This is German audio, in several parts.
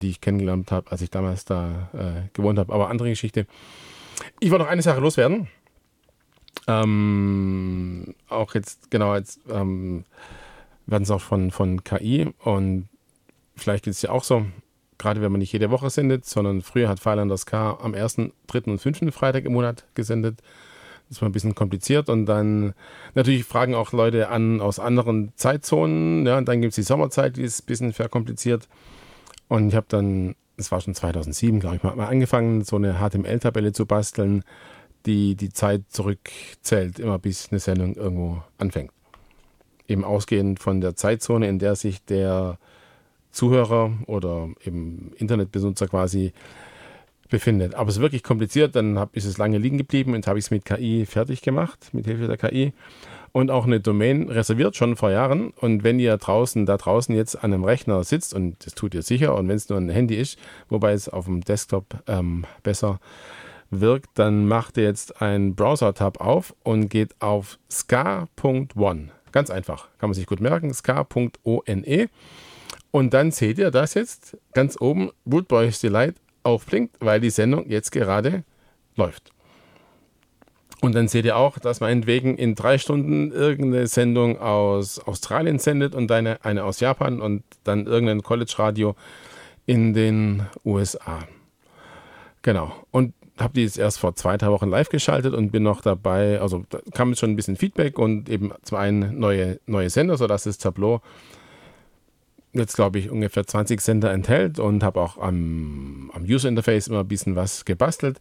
die ich kennengelernt habe, als ich damals da gewohnt habe. Aber andere Geschichte. Ich wollte noch eine Sache loswerden. Auch jetzt werden es auch von KI und vielleicht ist es ja auch so, gerade wenn man nicht jede Woche sendet, sondern früher hat Freilanders K am 1., 3. und 5. Freitag im Monat gesendet. Das war ein bisschen kompliziert und dann natürlich fragen auch Leute an aus anderen Zeitzonen. Ja, und dann gibt es die Sommerzeit, die ist ein bisschen verkompliziert. Und ich habe dann, das war schon 2007, glaube ich, mal angefangen, so eine HTML-Tabelle zu basteln, die Zeit zurückzählt, immer bis eine Sendung irgendwo anfängt. Eben ausgehend von der Zeitzone, in der sich der Zuhörer oder eben Internetbenutzer quasi befindet. Aber es ist wirklich kompliziert, dann ist es lange liegen geblieben und habe ich es mit KI fertig gemacht, mit Hilfe der KI. Und auch eine Domain reserviert, schon vor Jahren. Und wenn ihr da draußen jetzt an einem Rechner sitzt, und das tut ihr sicher, und wenn es nur ein Handy ist, wobei es auf dem Desktop besser wirkt, dann macht ihr jetzt einen Browser-Tab auf und geht auf ska.one. Ganz einfach, kann man sich gut merken, ska.one. Und dann seht ihr, dass jetzt ganz oben Root Boys Delight aufblinkt, weil die Sendung jetzt gerade läuft. Und dann seht ihr auch, dass meinetwegen in 3 Stunden irgendeine Sendung aus Australien sendet und eine aus Japan und dann irgendein College-Radio in den USA. Genau. Und habe die jetzt erst vor 2-3 Wochen live geschaltet und bin noch dabei, also da kam jetzt schon ein bisschen Feedback und eben zum einen neue Sender, sodass das Tableau jetzt, glaube ich, ungefähr 20 Sender enthält und habe auch am User-Interface immer ein bisschen was gebastelt.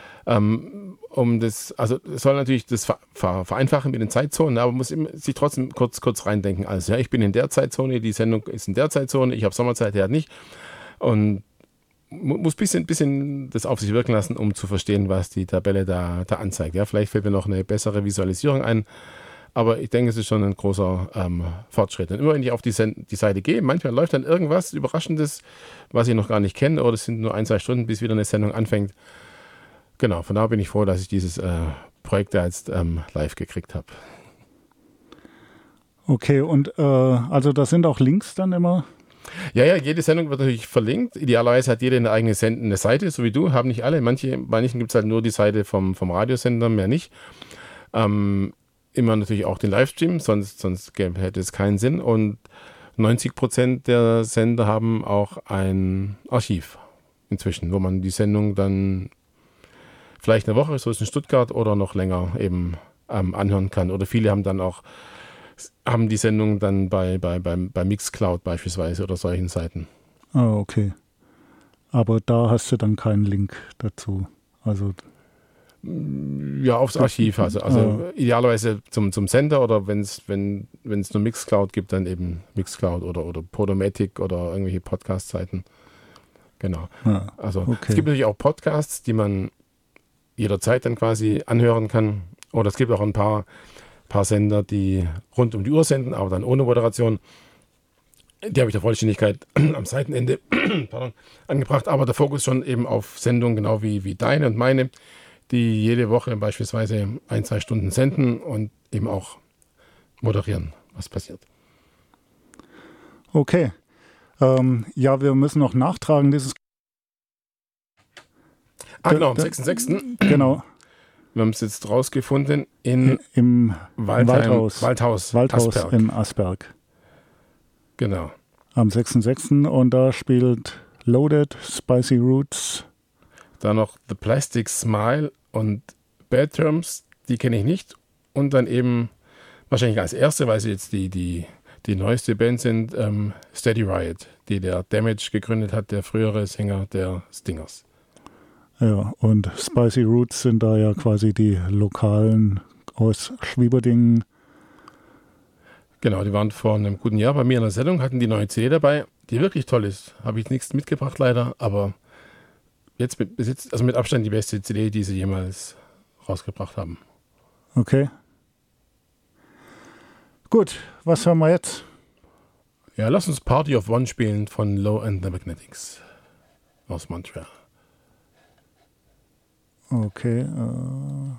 Es soll natürlich das vereinfachen mit den Zeitzonen, aber muss sich trotzdem kurz reindenken. Also ja, ich bin in der Zeitzone, die Sendung ist in der Zeitzone, ich habe Sommerzeit, der hat nicht. Und muss ein bisschen das auf sich wirken lassen, um zu verstehen, was die Tabelle da anzeigt. Ja, vielleicht fällt mir noch eine bessere Visualisierung ein, aber ich denke, es ist schon ein großer Fortschritt. Und immer wenn ich auf die Seite gehe, manchmal läuft dann irgendwas Überraschendes, was ich noch gar nicht kenne, oder es sind nur 1-2 Stunden, bis wieder eine Sendung anfängt. Genau, von daher bin ich froh, dass ich dieses Projekt da jetzt live gekriegt habe. Okay, und also da sind auch Links dann immer? Ja, jede Sendung wird natürlich verlinkt. Idealerweise hat jede eine eigene eine Seite, so wie du, haben nicht alle. Manchen gibt es halt nur die Seite vom Radiosender, mehr nicht. Immer natürlich auch den Livestream, sonst hätte es keinen Sinn. Und 90% der Sender haben auch ein Archiv inzwischen, wo man die Sendung dann vielleicht eine Woche, so ist in Stuttgart, oder noch länger eben anhören kann. Oder viele haben die Sendung dann bei Mixcloud beispielsweise oder solchen Seiten. Ah, okay. Aber da hast du dann keinen Link dazu. Also ja, aufs Archiv. Also idealerweise zum Sender oder wenn es nur Mixcloud gibt, dann eben Mixcloud oder Podomatic oder irgendwelche Podcast-Seiten. Genau. Also okay. Es gibt natürlich auch Podcasts, die man jederzeit dann quasi anhören kann. Oder es gibt auch ein paar Sender, die rund um die Uhr senden, aber dann ohne Moderation. Die habe ich der Vollständigkeit am Seitenende angebracht, aber der Fokus schon eben auf Sendungen, genau wie deine und meine, die jede Woche beispielsweise 1-2 Stunden senden und eben auch moderieren, was passiert. Okay. Ja, wir müssen noch nachtragen, dieses genau, am 6.6. Genau. Wir haben es jetzt rausgefunden im Waldhaus Asperg. in Asperg. Genau. Am 6.6. und da spielt Loaded, Spicy Roots. Dann noch The Plastic Smile und Bad Terms, die kenne ich nicht. Und dann eben wahrscheinlich als erste, weil sie jetzt die neueste Band sind, Steady Riot, die der Damage gegründet hat, der frühere Sänger der Stingers. Ja, und Spicy Roots sind da ja quasi die Lokalen aus Schwieberdingen. Genau, die waren vor einem guten Jahr bei mir in der Sendung, hatten die neue CD dabei, die wirklich toll ist. Habe ich nichts mitgebracht leider, aber jetzt mit Abstand die beste CD, die sie jemals rausgebracht haben. Okay. Gut, was hören wir jetzt? Ja, lass uns Party of One spielen von Low and the Magnetics aus Montreal. Okay,